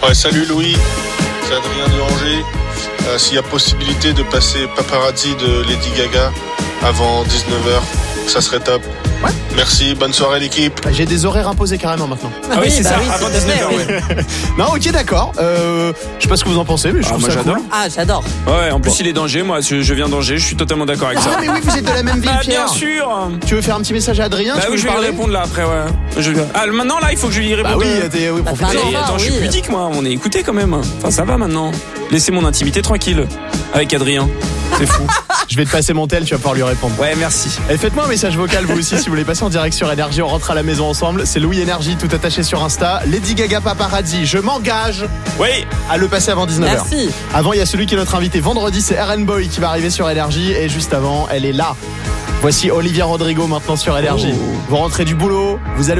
Ouais, salut Louis, c'est Adrien de Angers. S'il y a possibilité de passer Paparazzi de Lady Gaga avant 19h, ça serait top. Ouais. Merci, bonne soirée l'équipe. J'ai des horaires imposés carrément maintenant. Ah oui, c'est ça, avant s'il te plaît, 19h, ouais. Non, ok, d'accord. Je sais pas ce que vous en pensez, mais je trouve moi, ça j'adore. cool. Ah, j'adore. Ouais, en plus il est d'Angers, moi je viens d'Angers, je suis totalement d'accord avec ça. Ah, mais oui, vous êtes de la même ville, Bah, Pierre. bien sûr. Tu veux faire un petit message à Adrien? Bah tu veux oui, je lui vais lui parler répondre là après, ouais. Ah, maintenant là, il faut que je lui réponde. Bah oui, oui, Bah, profitez. pardon. Et attends, je suis oui. pudique moi, on est écouté quand même. Enfin, ça va maintenant. Laissez mon intimité tranquille avec Adrien. C'est fou. Je vais te passer mon tel, tu vas pouvoir lui répondre. Ouais, merci. Et faites-moi un message vocal vous aussi si vous voulez passer en direct sur Énergie, on rentre à la maison ensemble. C'est Louis Énergie, tout attaché sur Insta. Lady Gaga Paparazzi, je m'engage Oui. à le passer avant 19h. Merci. Avant, il y a celui qui est notre invité vendredi, c'est RN Boy qui va arriver sur Énergie. Et juste avant, elle est là. Voici Olivia Rodrigo maintenant sur Énergie. Vous rentrez du boulot, vous allez